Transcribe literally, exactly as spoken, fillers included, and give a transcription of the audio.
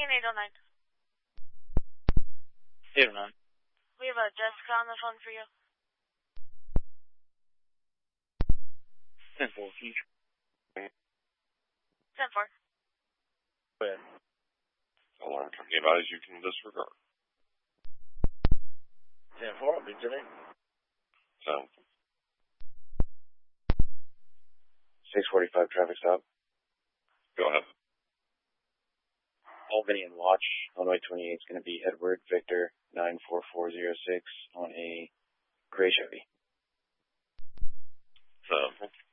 in eight oh nine. eight oh nine. We have a Jessica on the phone for you. ten four, can you... ten four. Go ahead. Alarm company advise you can disregard. ten four, big Jimmy. So, six forty-five traffic stop. go ahead. Albany and Watch, Illinois twenty-eight is going to be Edward Victor nine four four zero six on a gray Chevy. So,